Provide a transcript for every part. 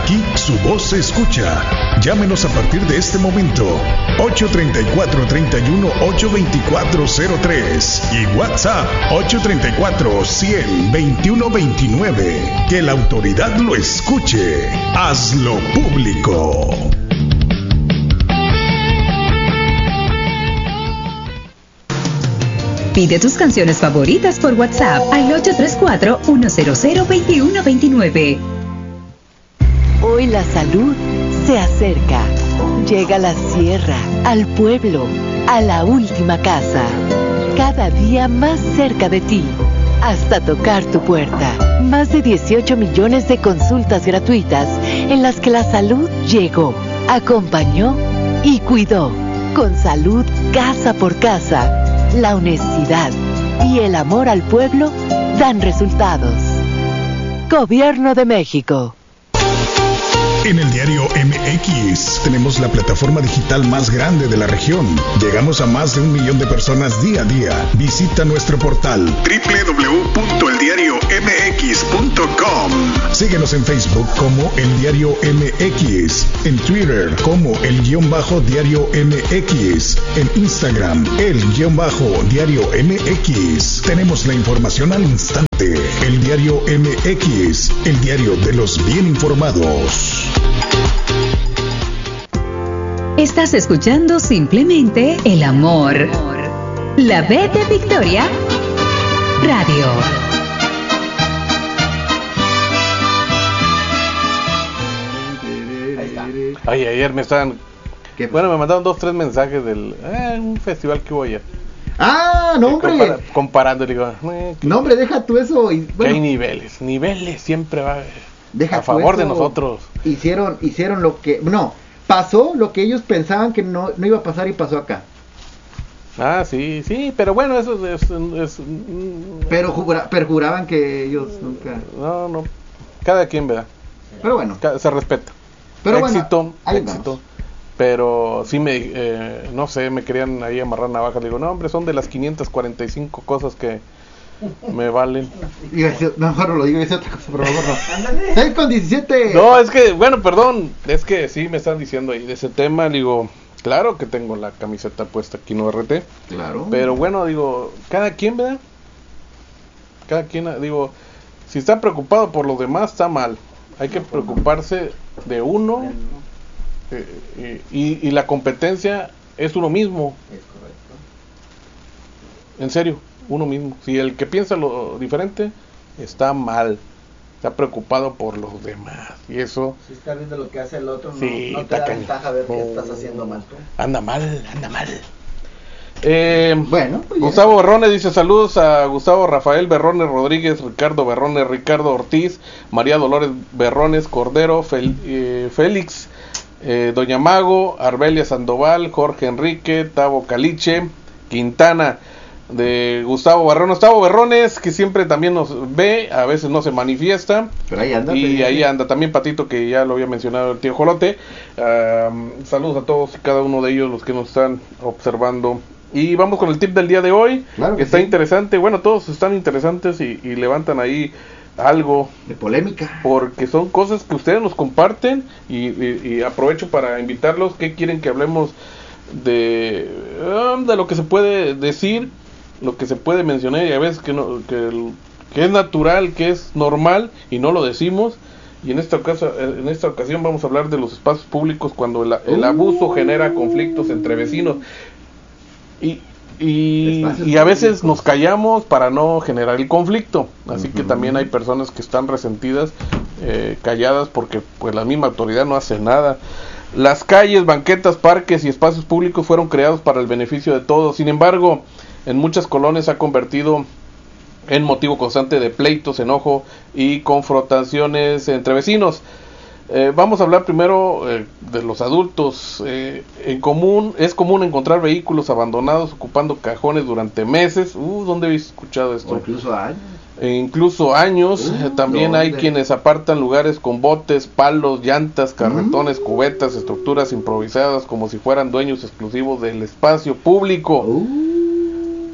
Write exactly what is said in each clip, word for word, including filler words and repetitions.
Aquí su voz se escucha. Llámenos a partir de este momento. ocho tres cuatro, tres uno, ocho dos cuatro cero tres y WhatsApp ocho tres cuatro, cien, veintiuno veintinueve. Que la autoridad lo escuche. Hazlo público. Pide tus canciones favoritas por WhatsApp al ocho tres cuatro, uno cero cero, veintiuno veintinueve. Hoy la salud se acerca. Llega a la sierra, al pueblo, a la última casa. Cada día más cerca de ti, hasta tocar tu puerta. Más de dieciocho millones de consultas gratuitas en las que la salud llegó, acompañó y cuidó. Con salud casa por casa, la honestidad y el amor al pueblo dan resultados. Gobierno de México. En el diario M X tenemos la plataforma digital más grande de la región. Llegamos a más de un millón de personas día a día. Visita nuestro portal doble u doble u doble u punto el diario eme equis punto com. Síguenos en Facebook como El Diario M X, en Twitter como El Guión Bajo Diario M X, en Instagram El Guión Bajo Diario M X. Tenemos la información al instante. El Diario M X, el diario de los bien informados. Estás escuchando simplemente El Amor. La B de Victoria Radio. Ay, ayer me estaban... Bueno, me mandaron dos, tres mensajes del... Eh, un festival que hubo ayer. Ah, no, hombre. Compara, comparando, digo... Eh, no, hombre, deja tú eso. Y, bueno, hay niveles, niveles siempre va deja a favor eso, de nosotros. Hicieron, hicieron lo que... No, pasó lo que ellos pensaban que no, no iba a pasar y pasó acá. Ah, sí, sí, pero bueno, eso es... es, es pero, jura, pero juraban que ellos nunca... No, no, cada quien, ¿verdad? Pero bueno. Cada, se respeta. Pero éxito, bueno, ahí éxito. Vamos. Pero sí me, eh, no sé, me querían ahí amarrar navajas. Le digo, no, hombre, son de las quinientas cuarenta y cinco cosas que me valen. Mejor no lo digo, es otra cosa, por favor, no. seis con diecisiete. No, es que, bueno, perdón, es que sí me están diciendo ahí de ese tema. Digo, claro que tengo la camiseta puesta aquí en U R T. Claro. Pero bueno, digo, cada quien, ¿verdad? Cada quien, digo, si está preocupado por los demás, está mal. Hay que preocuparse de uno. Eh, y, y la competencia es uno mismo. Es correcto. En serio, uno mismo. Si el que piensa lo diferente está mal, está preocupado por los demás. Y eso. Si estás viendo lo que hace el otro, no, sí, no te da caña. ventaja ver oh, qué estás haciendo mal tú. Anda mal, anda mal. Eh, bueno, pues Gustavo Berrones dice saludos a Gustavo Rafael Berrones Rodríguez, Ricardo Berrones, Ricardo Ortiz, María Dolores Berrones Cordero, Fel, eh, Félix, eh, Doña Mago, Arbelia Sandoval, Jorge Enrique, Tavo Caliche, Quintana, de Gustavo Berrones, Gustavo Berrones, que siempre también nos ve, a veces no se manifiesta, pero ahí anda, y pero... ahí anda también Patito, que ya lo había mencionado el tío Jolote. Uh, saludos a todos y cada uno de ellos los que nos están observando. Y vamos con el tip del día de hoy, claro que, que está sí. interesante. Bueno, todos están interesantes y, y levantan ahí algo de polémica, porque son cosas que ustedes nos comparten. Y, y, y aprovecho para invitarlos. ¿Qué quieren que hablemos de, um, de lo que se puede decir, lo que se puede mencionar? Y a veces que, no, que, que es natural, que es normal y no lo decimos. Y en esta, ocasión, en esta ocasión vamos a hablar de los espacios públicos cuando el, el abuso uh. genera conflictos entre vecinos. Y, y, y a veces nos callamos para no generar el conflicto. Así uh-huh. que también hay personas que están resentidas, eh, calladas, porque pues la misma autoridad no hace nada. Las calles, banquetas, parques y espacios públicos fueron creados para el beneficio de todos. Sin embargo, en muchas colonias se ha convertido en motivo constante de pleitos, enojo y confrontaciones entre vecinos. Eh, vamos a hablar primero eh, de los adultos. Eh, en común, es común encontrar vehículos abandonados ocupando cajones durante meses. Uh, ¿dónde habéis escuchado esto? O incluso años. E incluso años. Uh, eh, también hay quienes apartan lugares con botes, palos, llantas, carretones, uh. cubetas, estructuras improvisadas como si fueran dueños exclusivos del espacio público. Uh.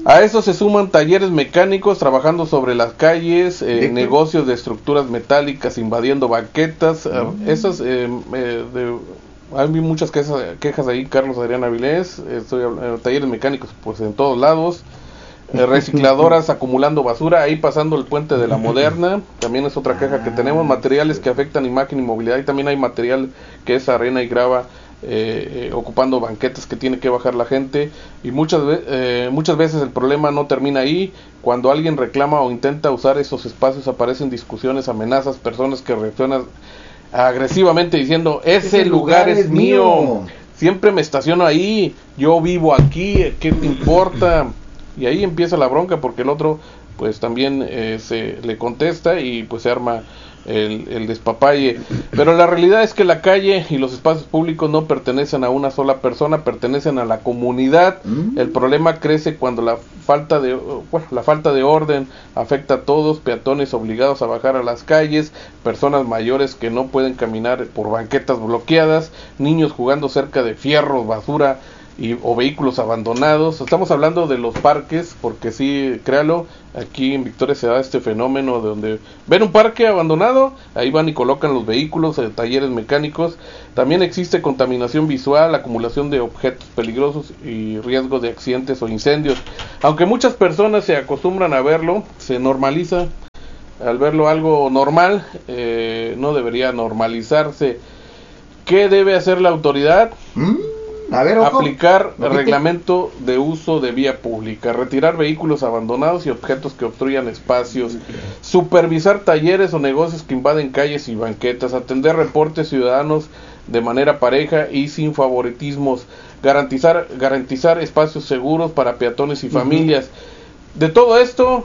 A eso se suman talleres mecánicos trabajando sobre las calles, eh, ¿De negocios de estructuras metálicas invadiendo banquetas. Uh, esas, eh, eh, de, hay muchas quejas, quejas ahí, Carlos Adrián Avilés. Estoy hablando, talleres mecánicos pues en todos lados. Eh, recicladoras acumulando basura, ahí pasando el puente de la Moderna, también es otra queja que tenemos. Materiales que afectan imagen y movilidad, y también hay material que es arena y grava, eh, eh, ocupando banquetas que tiene que bajar la gente. Y muchas, ve eh, muchas veces el problema no termina ahí. Cuando alguien reclama o intenta usar esos espacios, aparecen discusiones, amenazas, personas que reaccionan agresivamente diciendo: ese, ese lugar, lugar es mío. mío, siempre me estaciono ahí, yo vivo aquí, ¿qué te importa? Y ahí empieza la bronca, porque el otro pues también eh, se le contesta y pues se arma el, el despapalle. Pero la realidad es que la calle y los espacios públicos no pertenecen a una sola persona, pertenecen a la comunidad. Mm. El problema crece cuando la falta de bueno, la falta de orden afecta a todos: peatones obligados a bajar a las calles, personas mayores que no pueden caminar por banquetas bloqueadas, niños jugando cerca de fierros, basura y o vehículos abandonados. Estamos hablando de los parques, porque sí, créalo, aquí en Victoria se da este fenómeno de donde ven un parque abandonado, ahí van y colocan los vehículos, eh, talleres mecánicos. También existe contaminación visual, acumulación de objetos peligrosos y riesgo de accidentes o incendios. Aunque muchas personas se acostumbran a verlo, se normaliza. Al verlo algo normal, eh, no debería normalizarse. ¿Qué debe hacer la autoridad? ¿Mm? A ver, ojo. Aplicar el reglamento de uso de vía pública, retirar vehículos abandonados y objetos que obstruyan espacios, supervisar talleres o negocios que invaden calles y banquetas, atender reportes ciudadanos de manera pareja y sin favoritismos, garantizar garantizar espacios seguros para peatones y familias. Uh-huh. De todo esto,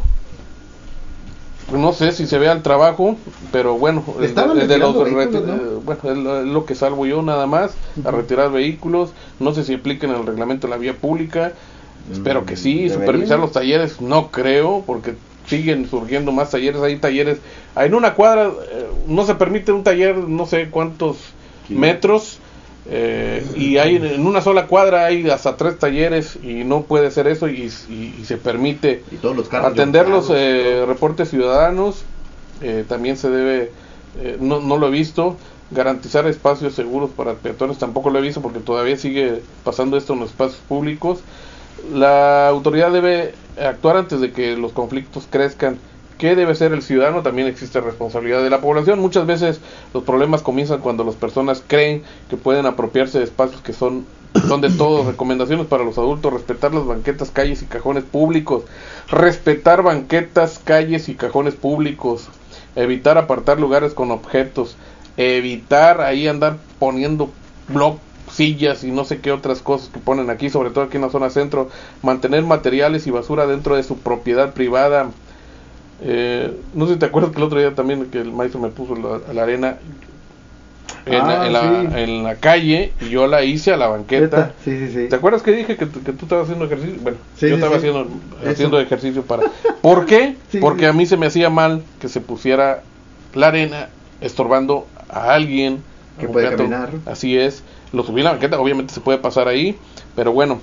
no sé si se vea el trabajo, pero bueno, es de, de los vehículos, ¿no? eh, bueno, es lo, es lo que salvo yo nada más, uh-huh. a retirar vehículos. No sé si apliquen el reglamento de la vía pública, uh-huh. espero que sí. ¿Debería? Supervisar los talleres, no creo, porque siguen surgiendo más talleres. Hay talleres, en una cuadra eh, no se permite un taller, no sé cuántos sí. metros, eh, y hay en una sola cuadra hay hasta tres talleres, y no puede ser eso, y, y, y se permite y todos los carros atender los eh, reportes ciudadanos. Eh, también se debe, eh, no, no lo he visto, garantizar espacios seguros para peatones, tampoco lo he visto, porque todavía sigue pasando esto en los espacios públicos. La autoridad debe actuar antes de que los conflictos crezcan. ¿Qué debe ser el ciudadano? También existe responsabilidad de la población. Muchas veces los problemas comienzan cuando las personas creen que pueden apropiarse de espacios que son, son de todos. Recomendaciones para los adultos: respetar las banquetas, calles y cajones públicos. Respetar banquetas, calles y cajones públicos. Evitar apartar lugares con objetos. Evitar ahí andar poniendo bloques, sillas y no sé qué otras cosas que ponen aquí, sobre todo aquí en la zona centro. Mantener materiales y basura dentro de su propiedad privada. Eh, no sé si te acuerdas que el otro día también que el maestro me puso la, la arena en, ah, en, la, sí. en la calle, y yo la hice a la banqueta. Sí, sí, sí. ¿Te acuerdas que dije que, que tú estabas haciendo ejercicio? Bueno, sí, yo sí, estaba sí. haciendo haciendo ejercicio para... ¿Por qué? Sí, Porque sí. a mí se me hacía mal que se pusiera la arena estorbando a alguien que puede gato. caminar. Así es, lo subí a la banqueta, obviamente se puede pasar ahí, pero bueno,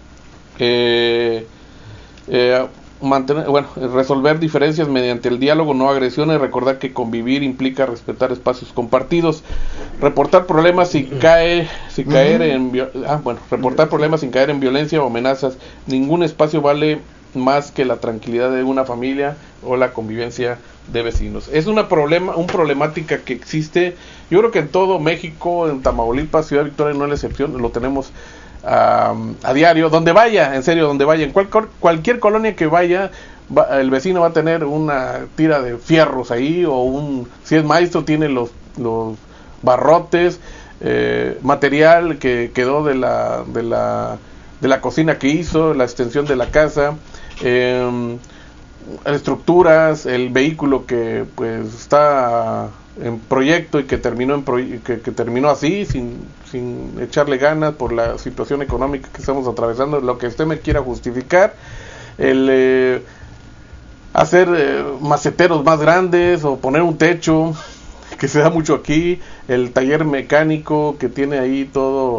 eh... eh mantener, bueno, resolver diferencias mediante el diálogo, no agresiones. Recordar que convivir implica respetar espacios compartidos. Reportar problemas sin caer, sin caer en ah, bueno, reportar problemas sin caer en violencia o amenazas. Ningún espacio vale más que la tranquilidad de una familia o la convivencia de vecinos. Es una problema, un problemática que existe. Yo creo que en todo México, en Tamaulipas, Ciudad Victoria no es la excepción, lo tenemos A, a diario, donde vaya, en serio, donde vaya, en cual, cualquier colonia que vaya, va, el vecino va a tener una tira de fierros ahí, o un, si es maestro, tiene los, los barrotes, eh, material que quedó de la, de la, de la cocina que hizo, la extensión de la casa, eh, estructuras, el vehículo que pues está en proyecto y que terminó en proy- que, que terminó así, sin, sin echarle ganas por la situación económica que estamos atravesando, lo que usted me quiera justificar, el eh, hacer eh, maceteros más grandes o poner un techo, que se da mucho aquí, el taller mecánico que tiene ahí todo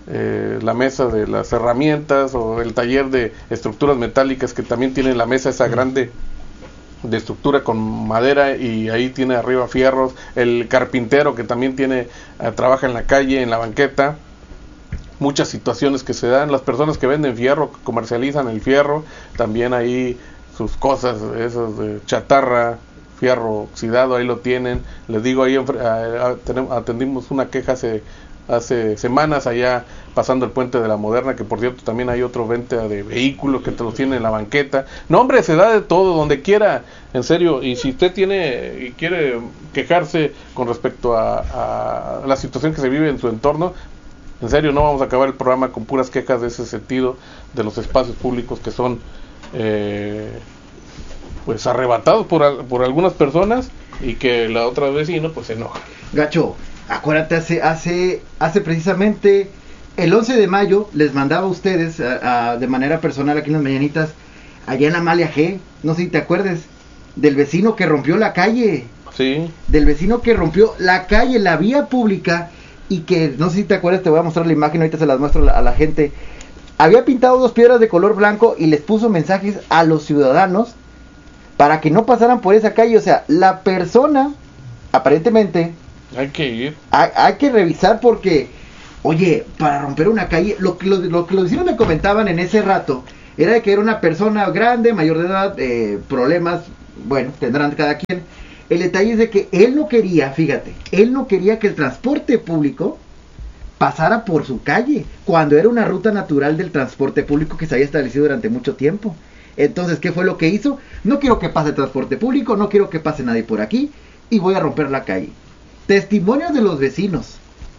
eh, la mesa de las herramientas o el taller de estructuras metálicas que también tiene la mesa esa grande de estructura con madera y ahí tiene arriba fierros, el carpintero que también tiene eh, trabaja en la calle, en la banqueta, muchas situaciones que se dan, las personas que venden fierro, que comercializan el fierro, también ahí sus cosas, esas de chatarra, fierro oxidado, ahí lo tienen, les digo, ahí atendimos una queja hace hace semanas allá pasando el puente de la Moderna, que por cierto también hay otro venta de vehículos que te los tienen en la banqueta. No, hombre, se da de todo, donde quiera, en serio, y si usted tiene y quiere quejarse con respecto a, a la situación que se vive en su entorno, en serio, no vamos a acabar el programa con puras quejas de ese sentido, de los espacios públicos que son eh, pues arrebatados por, por algunas personas y que la otra vecino pues se enoja. Gacho, acuérdate, hace, hace, hace precisamente el once de mayo les mandaba a ustedes a, a, de manera personal aquí en las mañanitas, allá en Amalia G, no sé si te acuerdes, del vecino que rompió la calle. Sí. Del vecino que rompió la calle, la vía pública, y que, no sé si te acuerdas, te voy a mostrar la imagen, ahorita se las muestro a la, a la gente. Había pintado dos piedras de color blanco y les puso mensajes a los ciudadanos para que no pasaran por esa calle. O sea, la persona, aparentemente... Hay que ir. Hay, hay que revisar porque, oye, para romper una calle, lo que los, lo que los vecinos me comentaban en ese rato, era de que era una persona grande, mayor de edad, eh, problemas, bueno, tendrán cada quien. El detalle es de que él no quería, fíjate, él no quería que el transporte público pasara por su calle, cuando era una ruta natural del transporte público que se había establecido durante mucho tiempo. Entonces, ¿qué fue lo que hizo? No quiero que pase el transporte público, no quiero que pase nadie por aquí, y voy a romper la calle. Testimonios de los vecinos.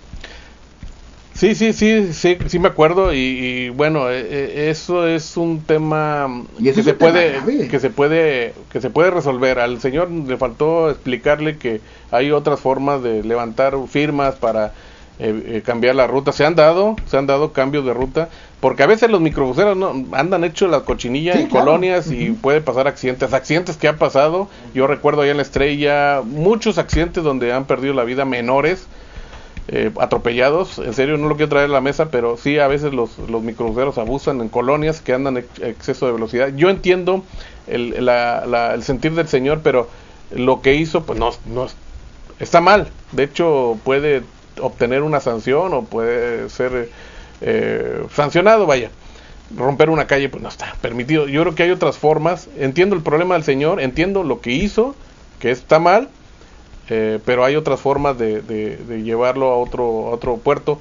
Sí, sí, sí, sí, sí me acuerdo y, y bueno, eh, eso es un tema ¿Y eso que es se un puede, tema grave? que se puede, que se puede resolver. Al señor le faltó explicarle que hay otras formas de levantar firmas para eh, eh, cambiar la ruta. Se han dado, se han dado cambios de ruta, porque a veces los microbuseros no andan hecho la cochinilla Sí, en claro. colonias y Uh-huh. puede pasar accidentes, accidentes que han pasado. Yo recuerdo allá en La Estrella muchos accidentes donde han perdido la vida menores. Eh, atropellados, en serio no lo quiero traer a la mesa, pero sí a veces los, los microbuseros abusan en colonias que andan en exceso de velocidad. Yo entiendo el, la, la, el sentir del señor, pero lo que hizo pues no, no está mal. De hecho puede obtener una sanción o puede ser eh, sancionado, vaya. Romper una calle pues no está permitido. Yo creo que hay otras formas. Entiendo el problema del señor, entiendo lo que hizo, que está mal. Eh, pero hay otras formas de, de, de llevarlo a otro, a otro puerto.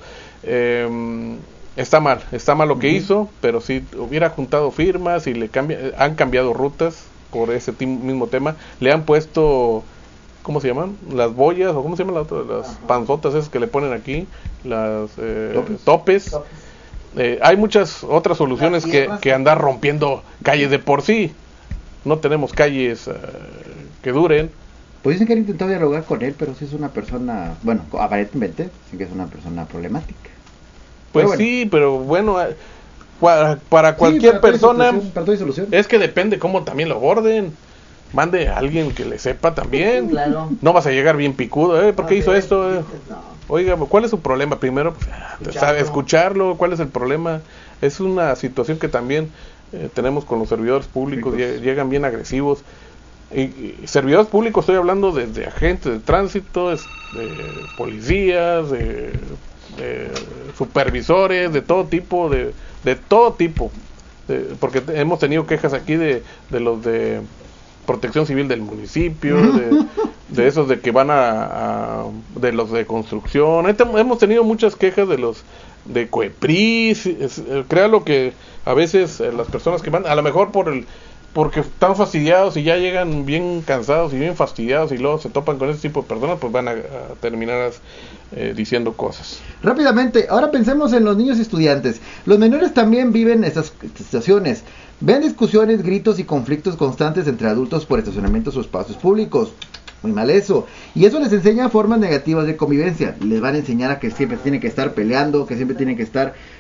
Eh, está mal, está mal lo que uh-huh. hizo, pero si hubiera juntado firmas y le cambia, han cambiado rutas por ese t- mismo tema, le han puesto, ¿cómo se llaman? Las boyas, o ¿cómo se llaman las otras? Las uh-huh. panzotas esas que le ponen aquí, las eh, topes. topes. topes. Eh, hay muchas otras soluciones que, que andar rompiendo calles de por sí. No tenemos calles uh, que duren. Pues dicen que han intentado dialogar con él, pero sí es una persona, bueno, aparentemente, sí que es una persona problemática. Pues pero bueno. sí, pero bueno, para, para cualquier sí, para persona, para toda solución. Es que depende cómo también lo aborden. Mande a alguien que le sepa también. Claro. No vas a llegar bien picudo, ¿eh? ¿Por qué no, hizo sí, esto? Eh? No. Oiga, ¿cuál es su problema? Primero, pues, escucharlo. Sabe, escucharlo, ¿cuál es el problema? Es una situación que también eh, tenemos con los servidores públicos, sí, pues. Llegan bien agresivos. Y, y servidores públicos, estoy hablando de, de agentes de tránsito, de, de policías, de, de supervisores, de todo tipo, de, de todo tipo, de, porque te, hemos tenido quejas aquí de, de los de protección civil del municipio, de, de esos de que van a, a de los de construcción. Hemos tenido muchas quejas de los de Coepris. Créalo que a veces eh, las personas que van, a lo mejor por el porque están fastidiados y ya llegan bien cansados y bien fastidiados y luego se topan con ese tipo de personas, pues van a, a terminar eh, diciendo cosas. Rápidamente, ahora pensemos en los niños y estudiantes. Los menores también viven estas situaciones. Ven discusiones, gritos y conflictos constantes entre adultos por estacionamientos o espacios públicos. Muy mal eso. Y eso les enseña formas negativas de convivencia. Les van a enseñar a que siempre tienen que estar peleando, que siempre tienen que estar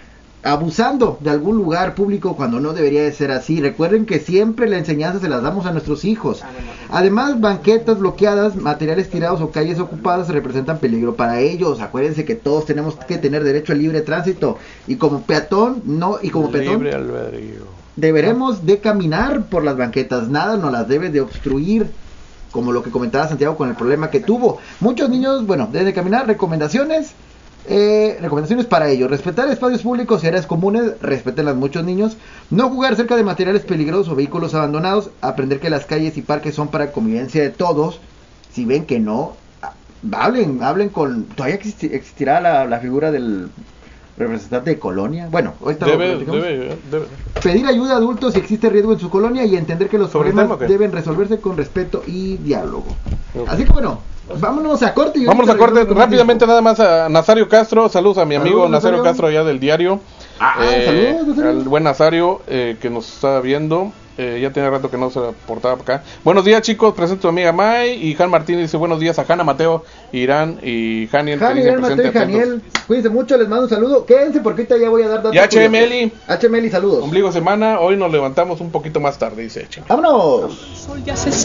abusando de algún lugar público cuando no debería de ser así. Recuerden que siempre la enseñanza se las damos a nuestros hijos. Además, banquetas bloqueadas, materiales tirados o calles ocupadas representan peligro para ellos. Acuérdense que todos tenemos que tener derecho al libre tránsito y como peatón no y como peatón Libre albedrío. deberemos de caminar por las banquetas, nada nos las debe de obstruir, como lo que comentaba Santiago con el problema que tuvo. Muchos niños, bueno, deben de caminar. Recomendaciones, eh, recomendaciones para ello: respetar espacios públicos y áreas comunes, respétenlas muchos niños, no jugar cerca de materiales peligrosos o vehículos abandonados, aprender que las calles y parques son para convivencia de todos. Si ven que no, hablen, hablen con, todavía existi- existirá la, la figura del representante de colonia. Bueno, ahorita lo Debe, platicamos. debe, debe. Pedir ayuda a adultos si existe riesgo en su colonia y entender que los ¿Sobre el problemas tema o qué? deben resolverse con respeto y diálogo. Ok. Así que bueno, vámonos a corte. y Vamos a ahorita corte regresamos con rápidamente más nada más a Nazario Castro. Saludos a mi amigo Saludos, Nazario Nazario. Castro allá del diario. Ah, saludos, Nazario. Al buen Nazario eh, que nos está viendo. Eh, ya tiene rato que no se portaba para acá. Buenos días, chicos. Presento a tu amiga May. Y Jan Martínez dice buenos días a Hanna, Mateo, Irán y Janiel. que Jani, dicen Irán, Mateo y presente, atentos. Janiel, cuídense mucho, les mando un saludo. Quédense porque ahorita ya voy a dar datos. Y H M L. H M L, saludos. Ombligo semana. Hoy nos levantamos un poquito más tarde, dice H M L. Vámonos. El sol ya se